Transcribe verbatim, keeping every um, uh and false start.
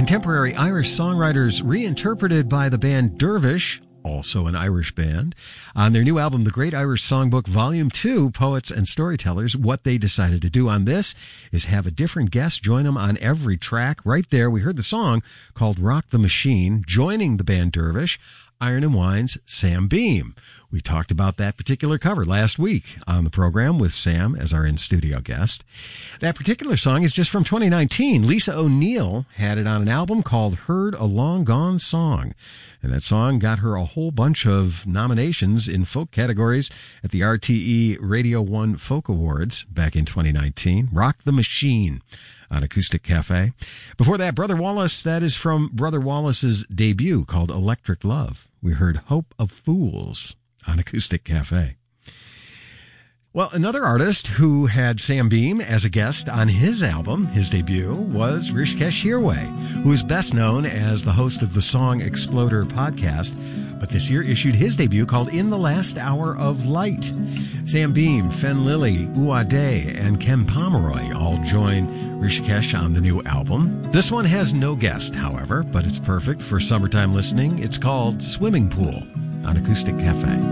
Contemporary Irish songwriters reinterpreted by the band Dervish, also an Irish band, on their new album, The Great Irish Songbook, Volume two, Poets and Storytellers. What they decided to do on this is have a different guest join them on every track. Right there, we heard the song called Rock the Machine, joining the band Dervish, Iron and Wine's Sam Beam. We talked about that particular cover last week on the program with Sam as our in-studio guest. That particular song is just from twenty nineteen. Lisa O'Neill had it on an album called Heard a Long Gone Song. And that song got her a whole bunch of nominations in folk categories at the R T E Radio one Folk Awards back in twenty nineteen. Rock the Machine on Acoustic Cafe. Before that, Brother Wallace, that is from Brother Wallace's debut called Electric Love. We heard Hope of Fools on Acoustic Cafe. Well, another artist who had Sam Beam as a guest on his album, his debut, was Rishikesh Hirway, who is best known as the host of the Song Exploder podcast, but this year issued his debut called In the Last Hour of Light. Sam Beam, Fen Lilly, Uade, and Ken Pomeroy all join Rishikesh on the new album. This one has no guest, however, but it's perfect for summertime listening. It's called Swimming Pool on Acoustic Cafe.